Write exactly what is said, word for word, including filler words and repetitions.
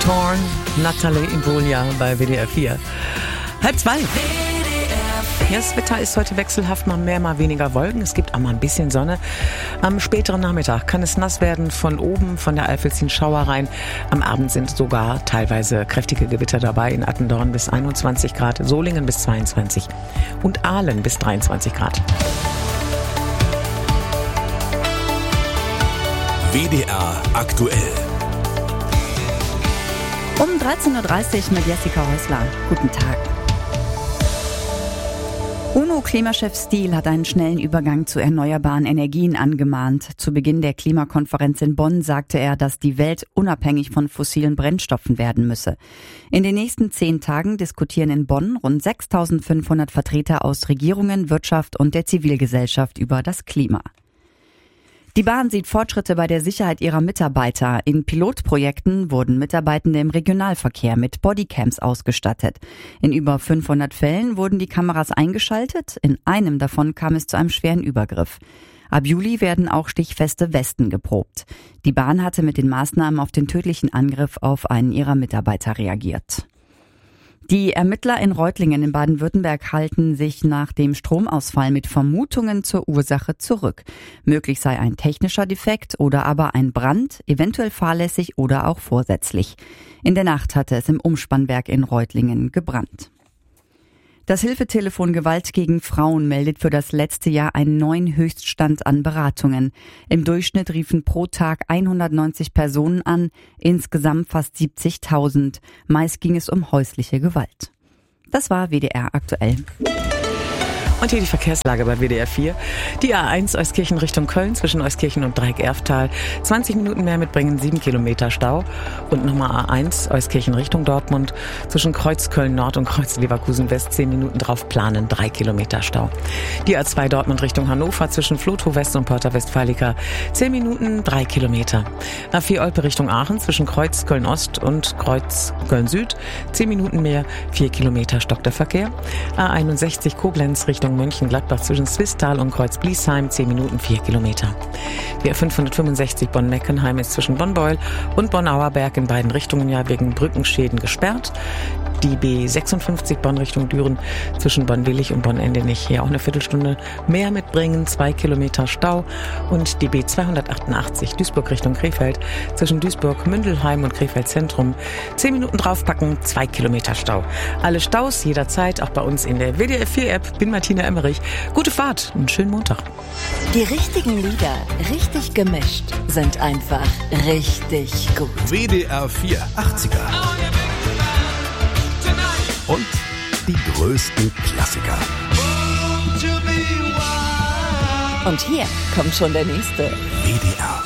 Torn, Natalie Imbruglia bei W D R vier. Halb zwei. Ja, das Wetter ist heute wechselhaft, mal mehr, mal weniger Wolken. Es gibt auch mal ein bisschen Sonne. Am späteren Nachmittag kann es nass werden von oben, von der Eifel ziehen Schauer rein. Am Abend sind sogar teilweise kräftige Gewitter dabei. In Attendorn bis einundzwanzig Grad, Solingen bis zweiundzwanzig und Aalen bis dreiundzwanzig Grad. W D R aktuell. Um dreizehn Uhr dreißig mit Jessica Häusler. Guten Tag. UNO-Klimachef Stiel hat einen schnellen Übergang zu erneuerbaren Energien angemahnt. Zu Beginn der Klimakonferenz in Bonn sagte er, dass die Welt unabhängig von fossilen Brennstoffen werden müsse. In den nächsten zehn Tagen diskutieren in Bonn rund sechstausendfünfhundert Vertreter aus Regierungen, Wirtschaft und der Zivilgesellschaft über das Klima. Die Bahn sieht Fortschritte bei der Sicherheit ihrer Mitarbeiter. In Pilotprojekten wurden Mitarbeitende im Regionalverkehr mit Bodycams ausgestattet. In über fünfhundert Fällen wurden die Kameras eingeschaltet. In einem davon kam es zu einem schweren Übergriff. Ab Juli werden auch stichfeste Westen geprobt. Die Bahn hatte mit den Maßnahmen auf den tödlichen Angriff auf einen ihrer Mitarbeiter reagiert. Die Ermittler in Reutlingen in Baden-Württemberg halten sich nach dem Stromausfall mit Vermutungen zur Ursache zurück. Möglich sei ein technischer Defekt oder aber ein Brand, eventuell fahrlässig oder auch vorsätzlich. In der Nacht hatte es im Umspannwerk in Reutlingen gebrannt. Das Hilfetelefon Gewalt gegen Frauen meldet für das letzte Jahr einen neuen Höchststand an Beratungen. Im Durchschnitt riefen pro Tag hundertneunzig Personen an, insgesamt fast siebzigtausend. Meist ging es um häusliche Gewalt. Das war W D R aktuell. Und hier die Verkehrslage bei W D R vier. Die A eins Euskirchen Richtung Köln zwischen Euskirchen und Dreieck-Erftal. zwanzig Minuten mehr mitbringen, sieben Kilometer Stau. Und nochmal A eins Euskirchen Richtung Dortmund zwischen Kreuz Köln Nord und Kreuz Leverkusen West. zehn Minuten drauf planen, drei Kilometer Stau. Die A zwei Dortmund Richtung Hannover zwischen Flotow West und Porta Westfalica. zehn Minuten, drei Kilometer. A vier Olpe Richtung Aachen zwischen Kreuz Köln Ost und Kreuz Köln Süd. zehn Minuten mehr, vier Kilometer stockt der Verkehr. A einundsechzig Koblenz Richtung Mönchengladbach zwischen Swisttal und Kreuz-Bliesheim, zehn Minuten, vier Kilometer. Die A fünfhundertfünfundsechzig Bonn-Meckenheim ist zwischen Bonn-Beul und Bonn-Auerberg in beiden Richtungen ja wegen Brückenschäden gesperrt. Die B sechsundfünfzig Bonn Richtung Düren zwischen Bonn-Willig und Bonn-Endenich hier auch eine Viertelstunde mehr mitbringen, zwei Kilometer Stau. Und die B zweihundertachtundachtzig Duisburg Richtung Krefeld zwischen Duisburg-Mündelheim und Krefeld Zentrum, zehn Minuten draufpacken, zwei Kilometer Stau. Alle Staus jederzeit, auch bei uns in der W D R vier App. Bin Martina Emmerich. Gute Fahrt, einen schönen Montag. Die richtigen Lieder, richtig gemischt, sind einfach richtig gut. W D R vier achtziger. Und die größten Klassiker. Und hier kommt schon der nächste. W D R